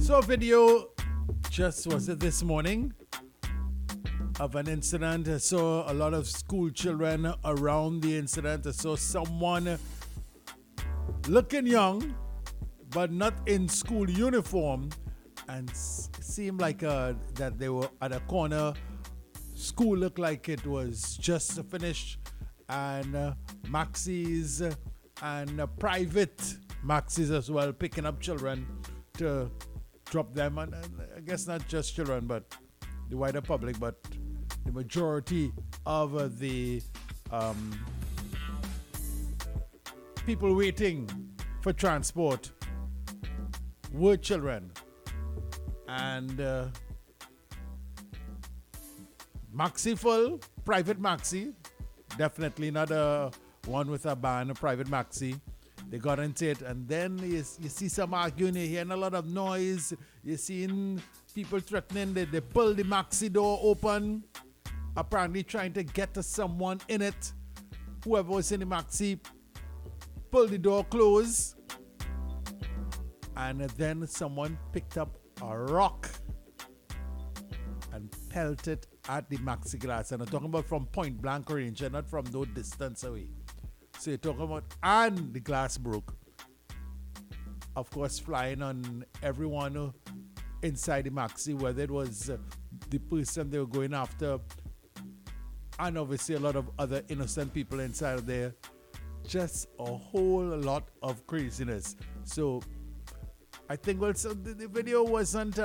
Saw a video, just was it this morning, of an incident. I saw a lot of school children around the incident. I saw someone looking young, but not in school uniform, and seemed like that they were at a corner. School looked like it was just finished, and maxis and private maxis as well, picking up children to drop them, and I guess not just children, but the wider public, but the majority of the people waiting for transport were children. And maxi full, private maxi, definitely not a one with a ban, a private maxi. They got into it, and then you see some arguing, you're hearing a lot of noise, you're seeing people threatening, they pull the maxi door open, apparently trying to get to someone in it. Whoever was in the maxi pulled the door closed, and then someone picked up a rock and pelted at the maxi glass. And I'm talking about from point blank range and not from no distance away. So you're talking about, and the glass broke. Of course, flying on everyone inside the maxi, whether it was the person they were going after, and obviously a lot of other innocent people inside of there. Just a whole lot of craziness. So I think, well, so the video wasn't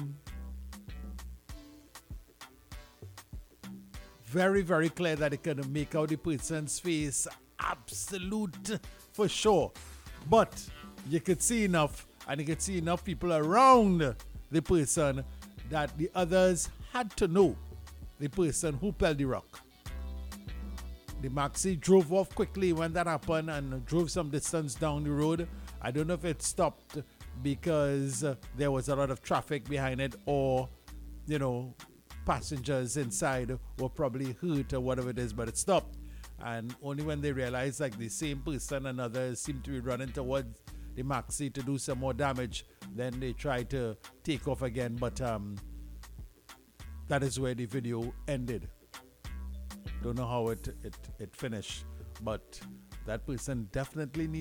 very, very clear that it could make out the person's face absolute for sure. But you could see enough, and you could see enough people around the person that the others had to know the person who pelted the rock. The maxi drove off quickly when that happened and drove some distance down the road. I don't know if it stopped because there was a lot of traffic behind it, or, you know, passengers inside were probably hurt or whatever it is, but it stopped. And only when they realized, like, the same person and others seemed to be running towards the maxi to do some more damage, then they tried to take off again. But that is where the video ended. Don't know how it finished, but that person definitely needs